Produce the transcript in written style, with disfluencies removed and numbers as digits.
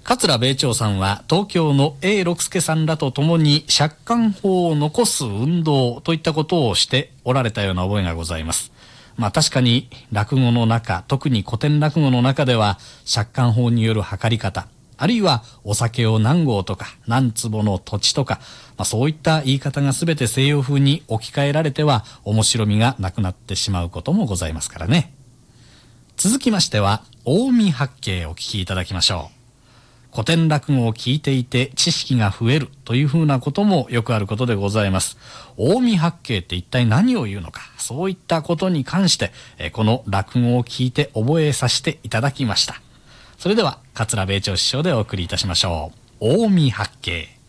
桂米朝さんは東京の永六輔さんらと共に借款法を残す運動といったことをしておられたような覚えがございます。確かに落語の中、特に古典落語の中では借款法による計り方、あるいはお酒を何合とか何坪の土地とか、そういった言い方が全て西洋風に置き換えられては面白みがなくなってしまうこともございますからね。続きましては近江八景をお聞きいただきましょう。古典落語を聞いていて知識が増えるというふうなこともよくあることでございます。近江八景って一体何を言うのか、そういったことに関してこの落語を聞いて覚えさせていただきました。それでは桂米朝師匠でお送りいたしましょう。近江八景。